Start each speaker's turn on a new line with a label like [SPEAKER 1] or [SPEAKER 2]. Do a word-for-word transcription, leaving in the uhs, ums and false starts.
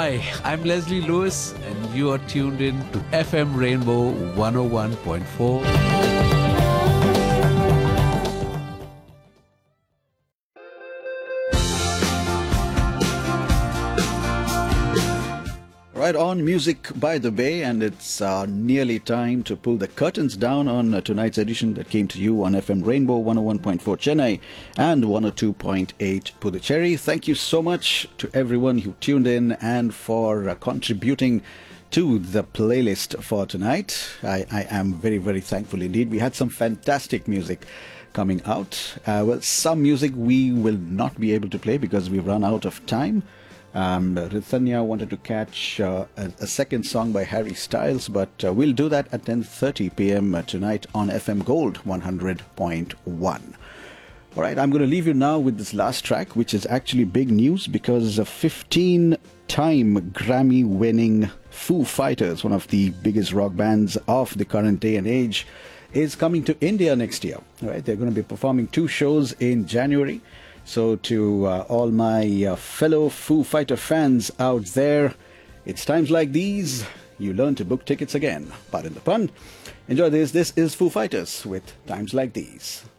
[SPEAKER 1] Hi, I'm Leslie Lewis, and you are tuned in to F M Rainbow one oh one point four.
[SPEAKER 2] Right on, Music by the Bay, and it's uh, nearly time to pull the curtains down on uh, tonight's edition that came to you on F M Rainbow one oh one point four Chennai and one oh two point eight Puducherry. Thank you so much to everyone who tuned in and for uh, contributing to the playlist for tonight. I, I am very, very thankful indeed. We had some fantastic music coming out. Uh, well, some music we will not be able to play because we've run out of time. Um, Rithanya wanted to catch uh, a, a second song by Harry Styles, but uh, we'll do that at ten thirty p.m. tonight on F M Gold one hundred point one. All right, I'm going to leave you now with this last track, which is actually big news because a fifteen-time Grammy-winning Foo Fighters, one of the biggest rock bands of the current day and age, is coming to India next year. All right, they're going to be performing two shows in January. So to uh, all my uh, fellow Foo Fighter fans out there, it's times like these you learn to book tickets again. Pardon the pun. Enjoy this. This is Foo Fighters with Times Like These.